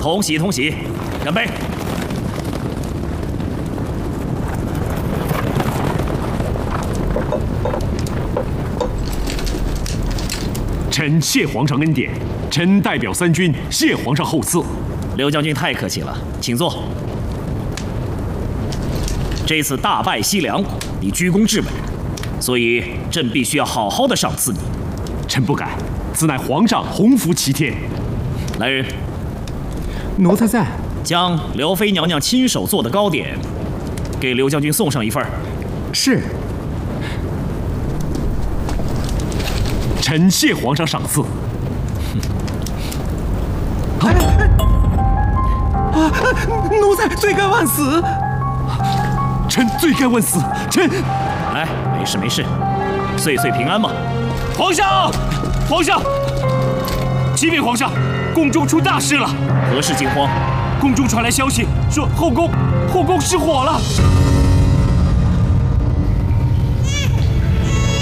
同喜同喜，干杯！ 臣谢皇上恩典，臣代表三军谢皇上厚赐。 刘将军太客气了，请坐。这次大败西凉，你居功至伟，所以朕必须要好好的赏赐你。 臣不敢，此乃皇上洪福齐天。 来人， 奴才在。 将刘妃娘娘亲手做的糕点，给刘将军送上一份。 是。 臣谢皇上赏赐。 奴才罪该万死。 臣罪该万死。臣， 来，没事没事，岁岁平安嘛。 皇上，皇上，启禀皇上，宫中出大事了。 何事惊慌？ 宫中传来消息，说后宫失火了。